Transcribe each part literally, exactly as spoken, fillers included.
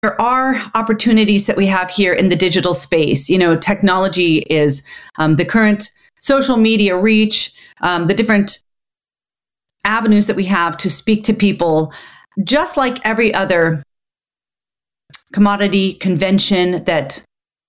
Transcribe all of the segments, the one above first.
there are opportunities that we have here in the digital space. You know, technology is um, the current social media reach, um, the different avenues that we have to speak to people, just like every other commodity convention that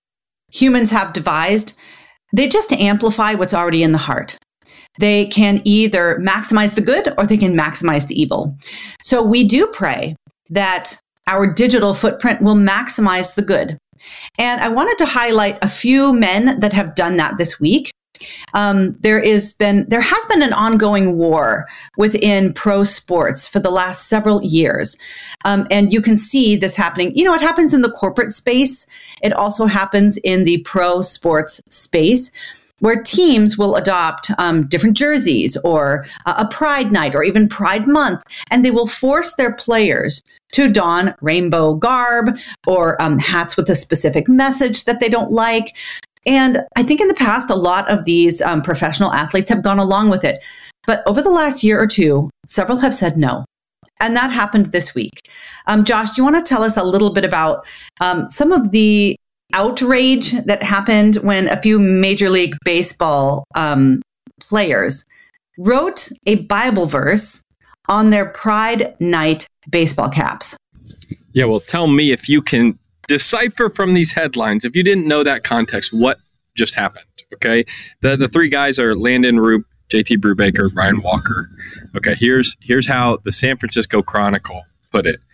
humans have devised. They just amplify what's already in the heart. They can either maximize the good or they can maximize the evil. So we do pray that our digital footprint will maximize the good. And I wanted to highlight a few men that have done that this week. Um, there is been, there has been an ongoing war within pro sports for the last several years. Um, and you can see this happening. You know, it happens in the corporate space. It also happens in the pro sports space, where teams will adopt um, different jerseys or uh, a Pride Night or even Pride Month, and they will force their players to don rainbow garb or um, hats with a specific message that they don't like. And I think in the past, a lot of these um, professional athletes have gone along with it. But over the last year or two, several have said no. And that happened this week. Um, Josh, do you want to tell us a little bit about um, some of the outrage that happened when a few Major League Baseball um, players wrote a Bible verse on their Pride Night baseball caps? Yeah, well, tell me if you can decipher from these headlines, if you didn't know that context, what just happened, okay? The the three guys are Landon Roop, J T Brubaker, Ryan Walker. Okay, here's here's how the San Francisco Chronicle put it.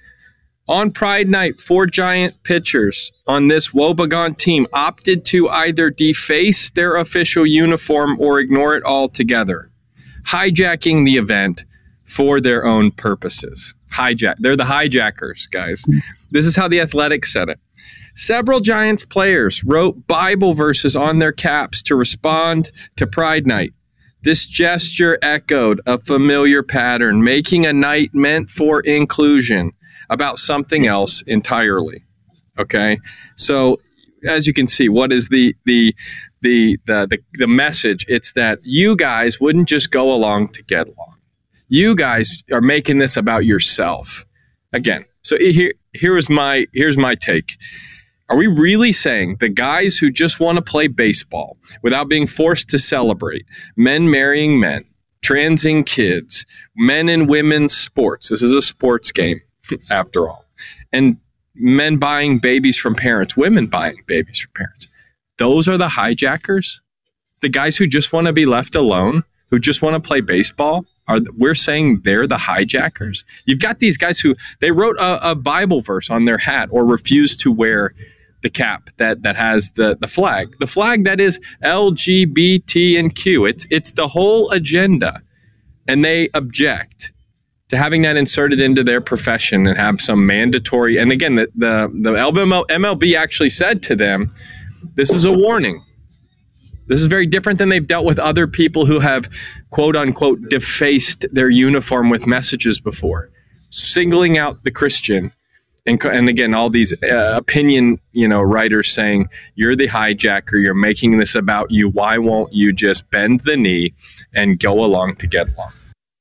On Pride Night, four giant pitchers on this woebegone team opted to either deface their official uniform or ignore it altogether, hijacking the event for their own purposes. Hijack. They're the hijackers, guys. This is how the Athletic said it. Several Giants players wrote Bible verses on their caps to respond to Pride Night. This gesture echoed a familiar pattern, making a night meant for inclusion about something else entirely. Okay, so as you can see, what is the the the the the, the message? It's that you guys wouldn't just go along to get along. You guys are making this about yourself. Again, so here here is my here's my take. Are we really saying the guys who just want to play baseball without being forced to celebrate, men marrying men, transing kids, men and women's sports? This is a sports game, after all. And men buying babies from parents, women buying babies from parents. Those are the hijackers? The guys who just want to be left alone, who just want to play baseball? Are we're saying they're the hijackers? You've got these guys who they wrote a, a Bible verse on their hat or refused to wear the cap that that has the, the flag. The flag that is L G B T and Q. It's it's the whole agenda. And they object to having that inserted into their profession and have some mandatory. And again, the the, the M L B actually said to them, this is a warning. This is very different than they've dealt with other people who have, quote unquote, defaced their uniform with messages before, singling out the Christian. And, and again, all these uh, opinion, you know, writers saying, you're the hijacker, you're making this about you. Why won't you just bend the knee and go along to get along?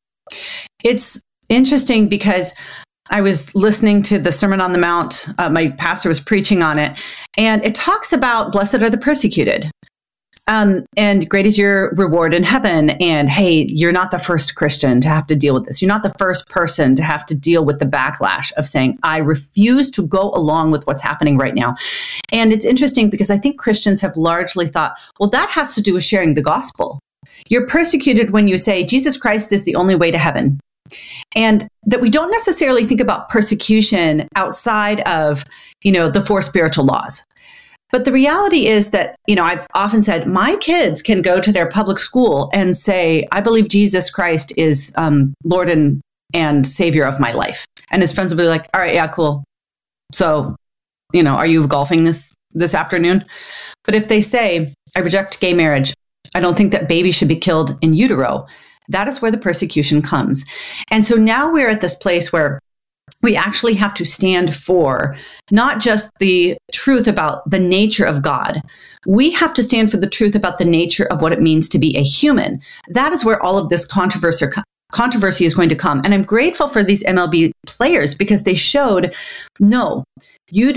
It's interesting because I was listening to the Sermon on the Mount. Uh, my pastor was preaching on it, and it talks about blessed are the persecuted. Um, and great is your reward in heaven. And hey, you're not the first Christian to have to deal with this. You're not the first person to have to deal with the backlash of saying, I refuse to go along with what's happening right now. And it's interesting because I think Christians have largely thought, well, that has to do with sharing the gospel. You're persecuted when you say Jesus Christ is the only way to heaven. And that we don't necessarily think about persecution outside of, you know, the four spiritual laws. But the reality is that, you know, I've often said my kids can go to their public school and say, I believe Jesus Christ is um, Lord and, and Savior of my life. And his friends will be like, all right, yeah, cool. So, you know, are you golfing this, this afternoon? But if they say, I reject gay marriage, I don't think that babies should be killed in utero, that is where the persecution comes. And so now we're at this place where we actually have to stand for not just the truth about the nature of God. We have to stand for the truth about the nature of what it means to be a human. That is where all of this controversy, controversy is going to come. And I'm grateful for these M L B players because they showed, no, You